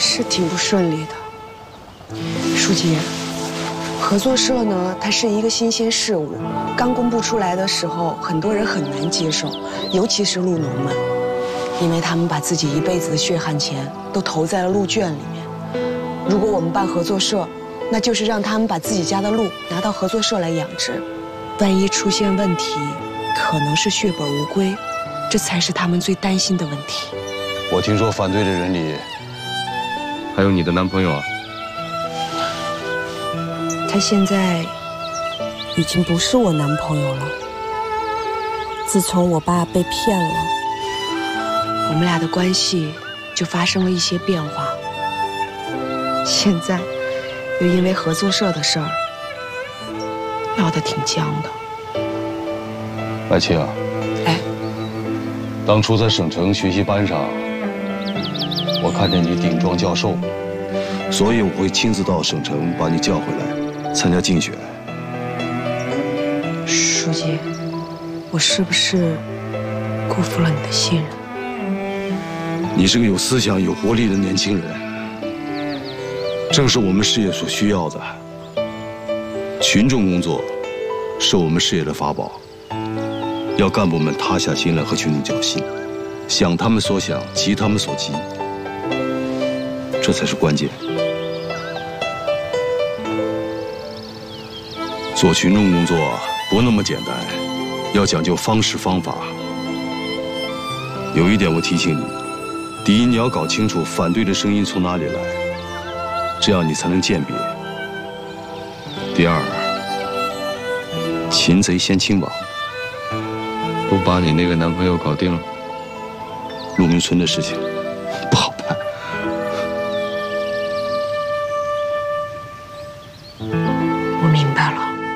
是挺不顺利的，书记。合作社呢，它是一个新鲜事物，刚公布出来的时候，很多人很难接受，尤其是路农们，因为他们把自己一辈子的血汗钱都投在了鹿圈里面。如果我们办合作社，那就是让他们把自己家的鹿拿到合作社来养殖，万一出现问题，可能是血本无归，这才是他们最担心的问题。 我听说反对的人里还有你的男朋友啊。 他现在已经不是我男朋友了。自从我爸被骗了，我们俩的关系就发生了一些变化。现在又因为合作社的事儿闹得挺僵的。 艾青， 哎， 当初在省城学习班上，我看见你顶撞教授，所以我会亲自到省城把你叫回来参加竞选。 书记，我是不是辜负了你的信任？ 你是个有思想、有活力的年轻人，正是我们事业所需要的。群众工作是我们事业的法宝，要干部们塌下心来和群众交心，想他们所想，急他们所急，这才是关键。做群众工作不那么简单，要讲究方式方法。有一点我提醒你，第一，你要搞清楚反对的声音从哪里来，这样你才能鉴别。第二，擒贼先擒王。都把你那个男朋友搞定了，陆明村的事情不好办。 我明白了。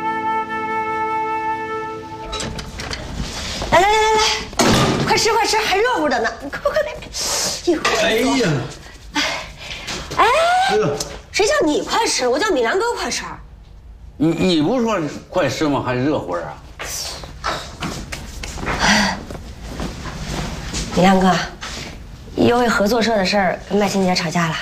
来，快吃快吃，还热乎的呢！快快快！一会儿。 哎呀， 哎，谁叫你快吃？我叫米良哥快吃。 你不是说快吃吗？还热乎啊？ 米良哥，因为合作社的事儿跟麦青姐吵架了。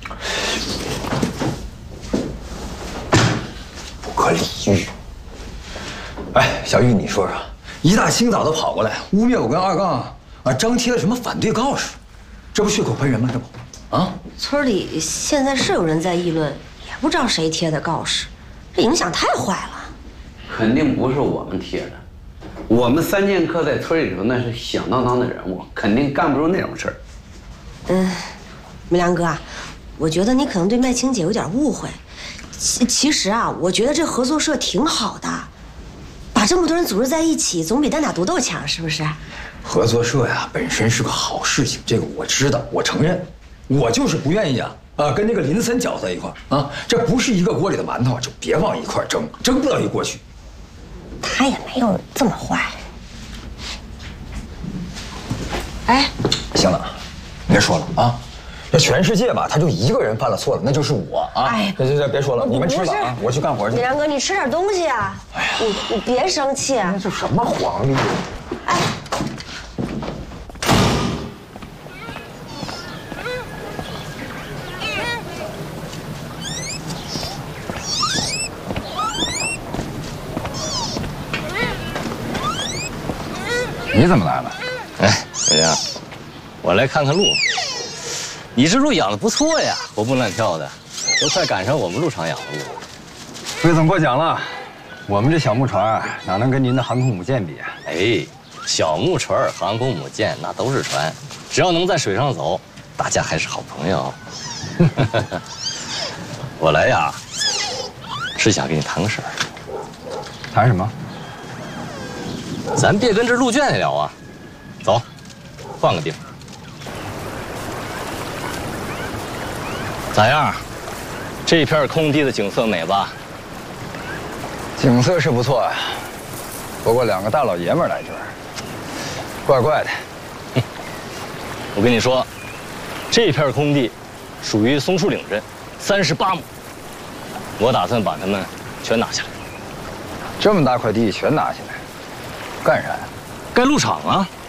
不可理喻！哎，小玉，你说说，一大清早的跑过来污蔑我跟二杠张贴了什么反对告示，这不血口喷人吗？这不啊？ 村里现在是有人在议论，也不知道谁贴的告示，这影响太坏了。 肯定不是我们贴的，我们三剑客在村里头那是响当当的人物，肯定干不出那种事儿。 米良哥啊，我觉得你可能对麦青姐有点误会。其实啊，我觉得这合作社挺好的，把这么多人组织在一起，总比单打独斗强，是不是？ 合作社呀，本身是个好事情，这个我知道，我承认，我就是不愿意跟那个林森搅在一块儿啊，这不是一个锅里的馒头，就别往一块儿蒸，蒸不到一锅去。 他也没有这么坏。哎， 行了，别说了啊！这全世界吧，他就一个人犯了错了，那就是我啊！ 哎， 这别说了，你们吃吧啊，我去干活去。 米良哥，你吃点东西啊！哎呀，你别生气。 这什么黄历？ 哎。 你怎么来了？ 哎，小杨，我来看看鹿。你这鹿养的不错呀，活蹦乱跳的，都快赶上我们鹿场养的鹿了。 魏总过奖了，我们这小木船哪能跟您的航空母舰比啊？ 哎，小木船、航空母舰那都是船，只要能在水上走，大家还是好朋友。我来呀，是想跟你谈个事儿。 谈什么？ 咱别跟这鹿圈里聊啊，走，换个地方。咋样？这片空地的景色美吧？ 景色是不错呀，不过两个大老爷们来这儿，怪怪的。 我跟你说，这片空地属于松树岭镇，38亩，我打算把它们全拿下来。 这么大块地全拿下来，干啥呀？ 盖鹿场啊！